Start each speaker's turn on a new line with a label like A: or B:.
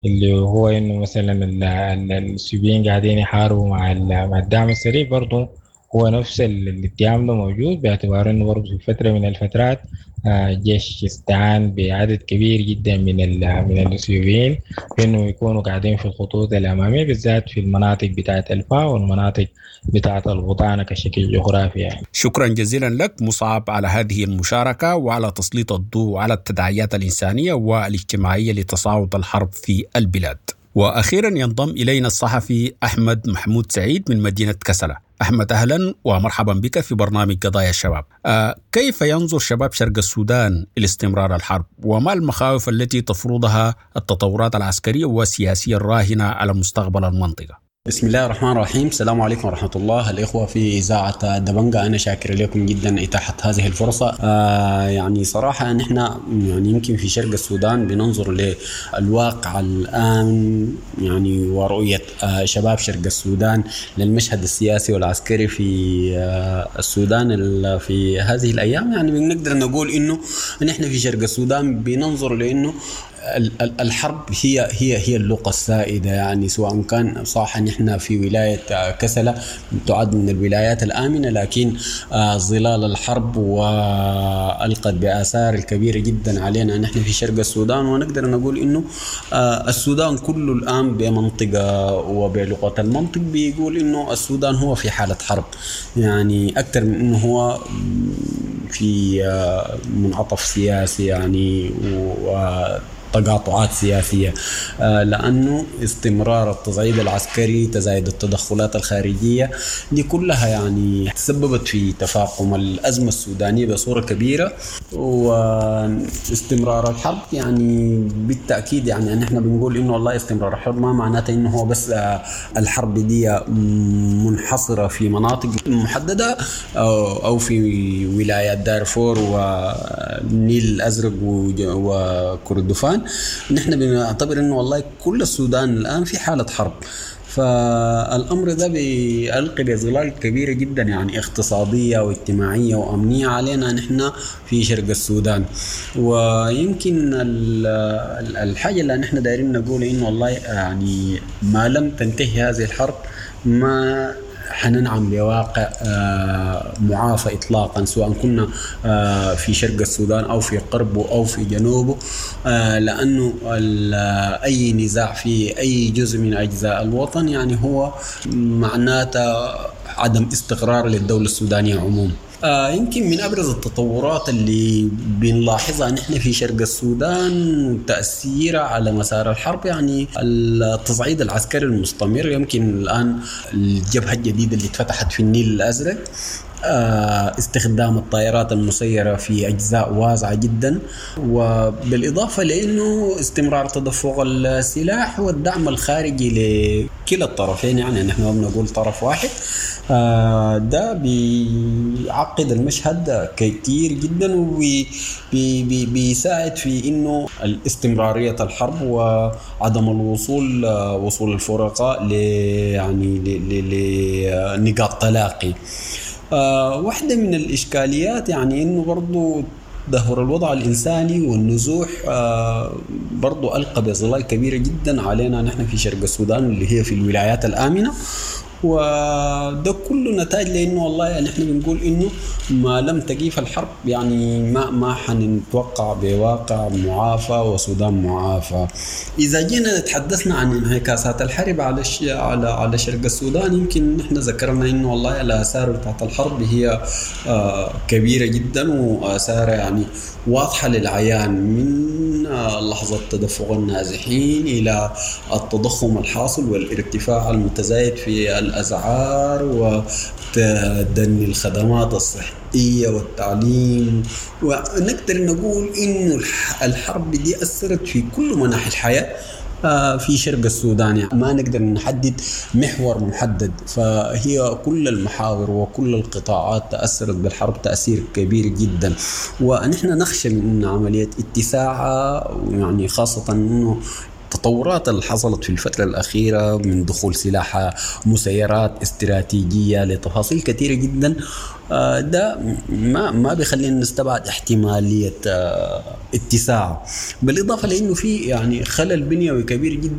A: اللي هو إنه مثلا السوريين قاعدين يحاربوا مع الدعم السريع برضه. هو نفس الاتهام ده موجود، باعتبار إنه برضه في فترة من الفترات الجيش استعان بعدد كبير جدا من السوريين في إنه يكونوا قاعدين في الخطوط الأمامية، بالذات في المناطق بتاعة الفا والمناطق بتاعة البطانة كشكل جغرافي يعني.
B: شكرا جزيلا لك مصعب على هذه المشاركة وعلى تسليط الضوء على التداعيات الإنسانية والاجتماعية لتصاعد الحرب في البلاد. وأخيرا ينضم إلينا الصحفي أحمد محمود سعيد من مدينة كسلة. أحمد، أهلا ومرحبا بك في برنامج قضايا الشباب. كيف ينظر شباب شرق السودان لاستمرار الحرب، وما المخاوف التي تفرضها التطورات العسكرية والسياسية الراهنة على مستقبل المنطقة؟
C: بسم الله الرحمن الرحيم. السلام عليكم ورحمة الله. الإخوة في إذاعة دبنجة، أنا شاكر لكم جدا إتاحة هذه الفرصة. يعني صراحة نحن يعني يمكن في شرق السودان بننظر للواقع الآن يعني ورؤية شباب شرق السودان للمشهد السياسي والعسكري في السودان في هذه الأيام. يعني بنقدر نقول إنه نحن في شرق السودان بننظر لأنه الحرب هي اللغة السائدة. يعني سواء كان صح نحن في ولاية كسلة تعد من الولايات الآمنة، لكن ظلال الحرب وألقت بآثار الكبيرة جدا علينا نحن في شرق السودان. ونقدر نقول إنه السودان كله الآن بمنطقة وبلغة المنطق بيقول إنه السودان هو في حالة حرب، يعني أكثر من إنه هو في منعطف سياسي يعني تقاطعات سياسية. لأنه استمرار التصعيد العسكري، تزايد التدخلات الخارجية، دي كلها يعني تسببت في تفاقم الأزمة السودانية بصورة كبيرة. واستمرار الحرب يعني بالتأكيد يعني نحن بنقول إنه والله استمرار الحرب ما معناته إنه هو بس الحرب دي منحصرة في مناطق محددة أو في ولايات دارفور والنيل الأزرق وكردفان. نحن بنعتبر انه والله كل السودان الان في حالة حرب، فالامر ده بيلقي بظلال كبيرة جدا يعني اقتصادية واجتماعية وامنية علينا نحن في شرق السودان. ويمكن الحاجة اللي نحن دايرين نقول انه والله يعني ما لم تنتهي هذه الحرب ما حننعم بواقع معافى إطلاقا، سواء كنا في شرق السودان أو في قربه أو في جنوبه. لأنه أي نزاع في أي جزء من أجزاء الوطن يعني هو معناته عدم استقرار للدولة السودانية عموما. يمكن من أبرز التطورات اللي بنلاحظها نحن في شرق السودان تأثيرها على مسار الحرب يعني التصعيد العسكري المستمر. يمكن الآن الجبهة الجديدة اللي اتفتحت في النيل الأزرق، استخدام الطائرات المسيرة في أجزاء واسعة جدا، وبالإضافة لأنه استمرار تدفق السلاح والدعم الخارجي لكلا الطرفين. يعني نحن ما بنقول طرف واحد. ده بيعقد المشهد كتير جدا وبيساعد في إنه الاستمرارية الحرب وعدم وصول الفرقاء يعني لنقاط تلاقي. واحدة من الإشكاليات يعني إنه برضو تدهور الوضع الإنساني والنزوح برضو ألقى بظلال كبيرة جدا علينا نحن في شرق السودان اللي هي في الولايات الآمنة. وده كله نتاج لأنه والله يعني احنا بنقول إنه ما لم تقيف الحرب يعني ما حنتوقع بواقع معافى وسودان معافى. إذا جينا تحدثنا عن انعكاسات الحرب على شرق السودان، يمكن نحن ذكرنا إنه والله الآثار بتاعت الحرب هي كبيرة جدا وآثار يعني واضحة للعيان، من لحظة تدفق النازحين إلى التضخم الحاصل والارتفاع المتزايد في الأسعار وتدني الخدمات الصحية والتعليم. ونقدر نقول إنه الحرب دي أثرت في كل مناحي الحياة في شرق السودان. يعني ما نقدر نحدد محور محدد، فهي كل المحاور وكل القطاعات تأثرت بالحرب تأثير كبير جدا. ونحن نخشى من عملية اتساعها، يعني خاصة أنه التطورات اللي حصلت في الفترة الأخيرة من دخول سلاح مسيرات استراتيجية لتفاصيل كثيرة جدا، ده ما بيخلينا نستبعد احتمالية اتساع. بالإضافة لأنه في يعني خلل بنيوي كبير جدا